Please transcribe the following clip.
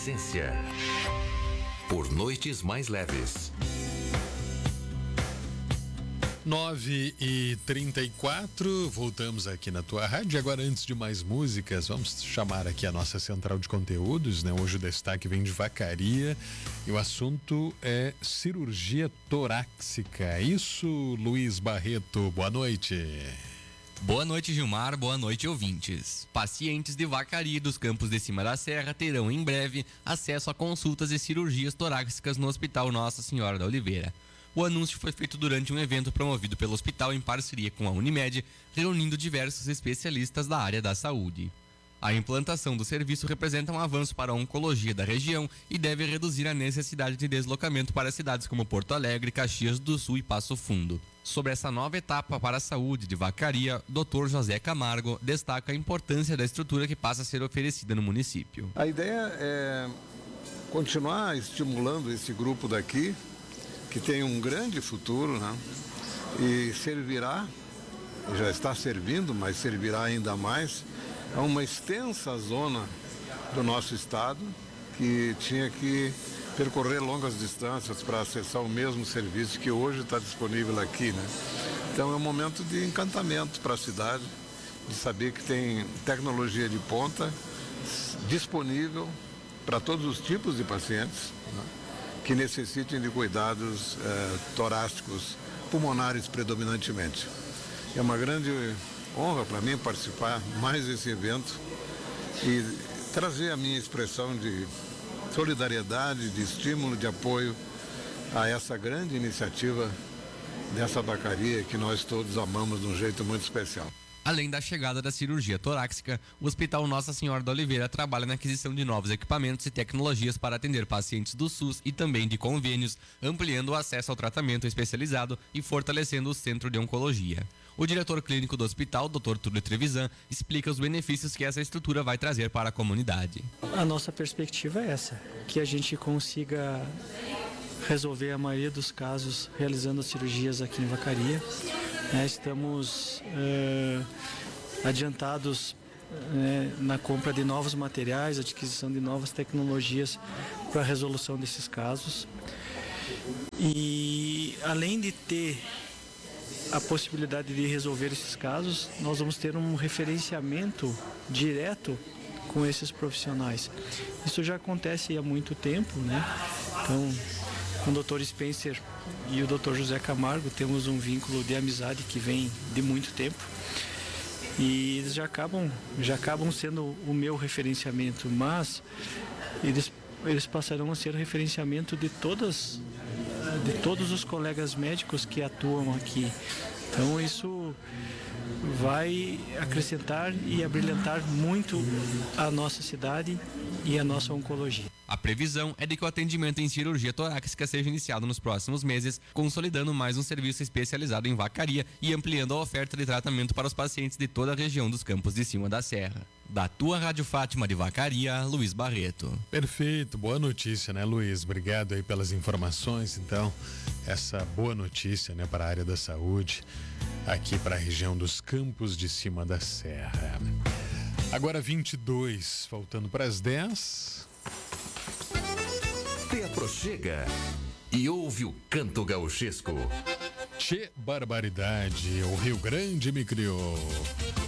essência. Por noites mais leves. 9h34, voltamos aqui na tua rádio. Agora, antes de mais músicas, vamos chamar aqui a nossa central de conteúdos, né? Hoje o destaque vem de Vacaria e o assunto é cirurgia torácica. É isso, Luiz Barreto, boa noite. Boa noite, Gilmar, boa noite, ouvintes. Pacientes de Vacaria e dos Campos de Cima da Serra terão em breve acesso a consultas e cirurgias torácicas no Hospital Nossa Senhora da Oliveira. O anúncio foi feito durante um evento promovido pelo hospital em parceria com a Unimed, reunindo diversos especialistas da área da saúde. A implantação do serviço representa um avanço para a oncologia da região e deve reduzir a necessidade de deslocamento para cidades como Porto Alegre, Caxias do Sul e Passo Fundo. Sobre essa nova etapa para a saúde de Vacaria, Dr. José Camargo destaca a importância da estrutura que passa a ser oferecida no município. A ideia é continuar estimulando esse grupo daqui, que tem um grande futuro, né? E servirá, já está servindo, mas servirá ainda mais, a uma extensa zona do nosso estado que tinha que percorrer longas distâncias para acessar o mesmo serviço que hoje está disponível aqui, né? Então é um momento de encantamento para a cidade, de saber que tem tecnologia de ponta disponível para todos os tipos de pacientes, né? Que necessitem de cuidados torácicos, pulmonares predominantemente. É uma grande honra para mim participar mais desse evento e trazer a minha expressão de solidariedade, de estímulo, de apoio a essa grande iniciativa dessa Vacaria que nós todos amamos de um jeito muito especial. Além da chegada da cirurgia torácica, o Hospital Nossa Senhora da Oliveira trabalha na aquisição de novos equipamentos e tecnologias para atender pacientes do SUS e também de convênios, ampliando o acesso ao tratamento especializado e fortalecendo o centro de oncologia. O diretor clínico do hospital, Dr. Túlio Trevisan, explica os benefícios que essa estrutura vai trazer para a comunidade. A nossa perspectiva é essa, que a gente consiga resolver a maioria dos casos realizando as cirurgias aqui em Vacaria. Estamos adiantados na compra de novos materiais, adquisição de novas tecnologias para a resolução desses casos. E além de ter a possibilidade de resolver esses casos, nós vamos ter um referenciamento direto com esses profissionais. Isso já acontece há muito tempo, né? Então, com o Dr. Spencer e o Dr. José Camargo temos um vínculo de amizade que vem de muito tempo e eles já acabam sendo o meu referenciamento, mas eles passarão a ser o referenciamento de todos os colegas médicos que atuam aqui. Então isso vai acrescentar e abrilhantar muito a nossa cidade e a nossa oncologia. A previsão é de que o atendimento em cirurgia torácica seja iniciado nos próximos meses, consolidando mais um serviço especializado em Vacaria e ampliando a oferta de tratamento para os pacientes de toda a região dos Campos de Cima da Serra. Da tua Rádio Fátima de Vacaria, Luiz Barreto. Perfeito, boa notícia, né, Luiz? Obrigado aí pelas informações. Então, essa boa notícia, né, para a área da saúde, aqui para a região dos Campos de Cima da Serra. Agora 22, faltando para as 10. Te aproxega e ouve o canto gauchesco. Tchê barbaridade, o Rio Grande me criou.